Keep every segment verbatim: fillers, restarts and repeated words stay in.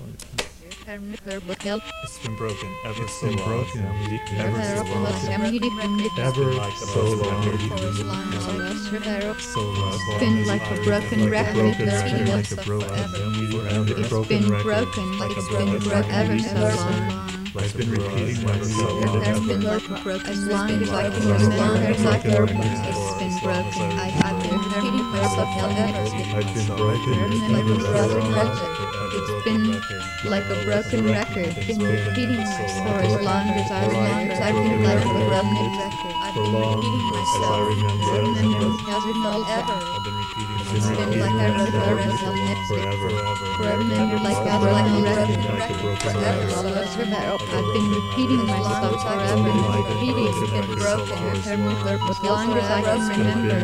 It's been broken ever It's so been long. broken Ever ever so so long. long. Ever Ever so so long. long. So long. Been like a broken Like a record. broken It's record, been like a broken forever. It's broken been record, broken, like a it's broken been record. ever so long. I've been repeating myself There has forever. been like a broken as long as I can As long remember. as I can remember. It's been broken. I, I've been repeating myself forever. I've been broken Like a broken forever. record. It's been like a broken record. Been repeating myself for as long as I remember. I've been like a broken record. I've For been long repeating as myself. I remember. Remember has been all ever. I've been repeating It's been myself like I wrote the rest of it. forever. Remember like a broken record. Like a broken record. I've been repeating myself forever and repeating. It's been broken. As long as I can remember.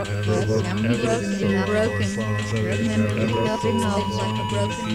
It's been broken. Remember nothing else like a broken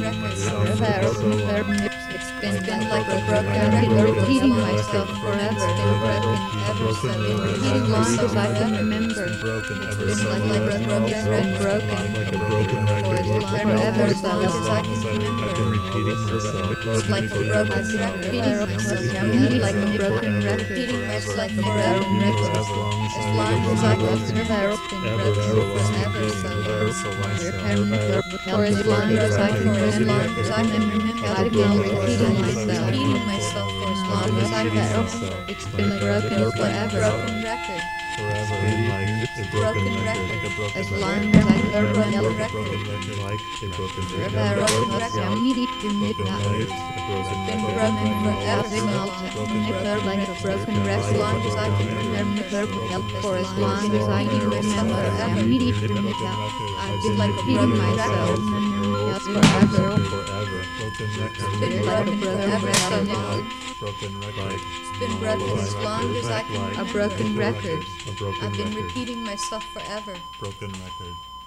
record. It's been, been like a broken record. I've been repeating myself forever. It's been broken ever so repeating as long as I can remember. Broken ever It's so been like a broken record. Broken. Like a broken For record. as long forever as long as I can I've been remember. repeating myself. It's like a broken record. Repeating myself. Like a broken record. Repeating myself like a broken record. As long as As long as I can remember. It's been Ever, broken ever, forever so long. For For as long as I can As remember. long as I can remember. I've been repeating myself. Repeating myself for as long Long as as I I can. can. It's been broken forever. Broken record. Forever, like a broken record. Like a broken As record. long as I can Like remember. a broken record. Like a broken record. Forever. Broken As record. I needed to meet Broken that. light, a broken Been record. broken forever. As long like a broken record. As long as I can remember. For as long as I can remember. I needed to meet that. I've been like repeating myself. Yes, forever. Forever. Broken record. Been Like a broken broken forever so record. long. Broken record. It's been broken as long as I can. A broken record. A broken I've been record. repeating myself forever. Broken record.